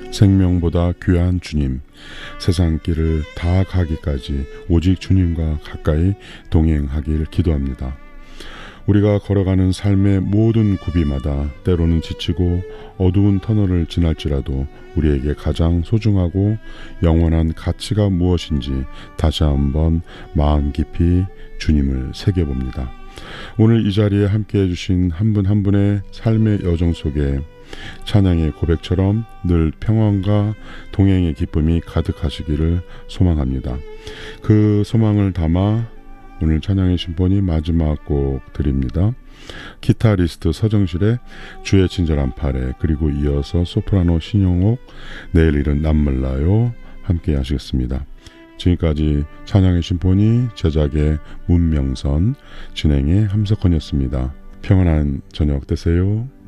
생명보다 귀한 주님, 세상 길을 다 가기까지 오직 주님과 가까이 동행하길 기도합니다. 우리가 걸어가는 삶의 모든 구비마다 때로는 지치고 어두운 터널을 지날지라도 우리에게 가장 소중하고 영원한 가치가 무엇인지 다시 한번 마음 깊이 주님을 새겨봅니다. 오늘 이 자리에 함께해 주신 한 분 한 분의 삶의 여정 속에 찬양의 고백처럼 늘 평안과 동행의 기쁨이 가득하시기를 소망합니다. 그 소망을 담아 오늘 찬양의 심포니 마지막 곡 드립니다. 기타리스트 서정실의 주의 친절한 팔에, 그리고 이어서 소프라노 신영옥 내일 일은 남 몰라요 함께 하시겠습니다. 지금까지 찬양의 심포니 제작의 문명선, 진행의 함석헌이었습니다. 평안한 저녁 되세요.